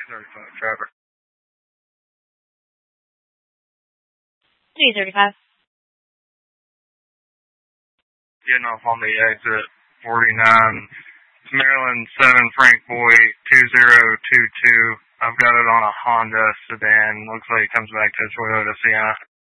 35, Trevor. 335. Getting off on the exit, 49. It's Maryland 7, Frank Boy, 2022. I've got it on a Honda sedan. Looks like it comes back to Toyota Sienna.